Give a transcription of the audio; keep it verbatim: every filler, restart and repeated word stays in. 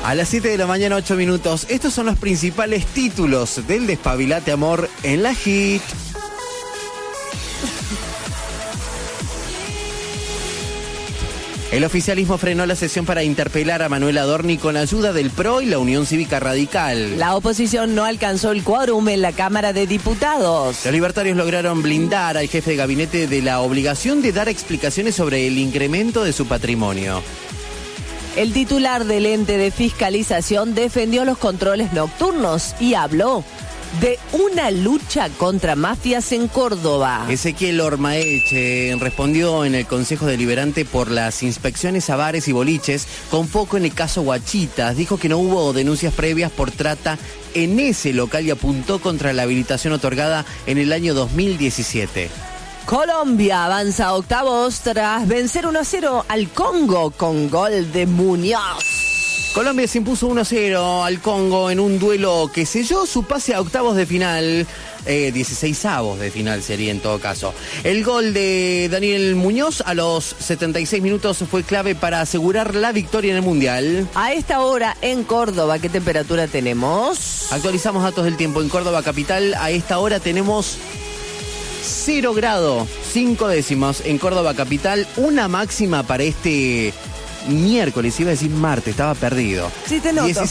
A las siete de la mañana, ocho minutos. Estos son los principales títulos del Despabilate Amor en la Hit. El oficialismo frenó la sesión para interpelar a Manuel Adorni con ayuda del P R O y la Unión Cívica Radical. La oposición no alcanzó el quórum en la Cámara de Diputados. Los libertarios lograron blindar al jefe de gabinete de la obligación de dar explicaciones sobre el incremento de su patrimonio. El titular del ente de fiscalización defendió los controles nocturnos y habló de una lucha contra mafias en Córdoba. Ezequiel Ormaeche respondió en el Consejo Deliberante por las inspecciones a bares y boliches con foco en el caso Huachitas. Dijo que no hubo denuncias previas por trata en ese local y apuntó contra la habilitación otorgada en el año dos mil diecisiete. Colombia avanza a octavos tras vencer uno a cero al Congo con gol de Muñoz. Colombia se impuso uno a cero al Congo en un duelo que selló su pase a octavos de final, eh, dieciseisavos de final sería en todo caso. El gol de Daniel Muñoz a los setenta y seis minutos fue clave para asegurar la victoria en el Mundial. A esta hora en Córdoba, ¿qué temperatura tenemos? Actualizamos datos del tiempo en Córdoba capital. A esta hora tenemos cero grado, cinco décimas en Córdoba capital. Una máxima para este miércoles, iba a decir martes, estaba perdido. Sí, te noto.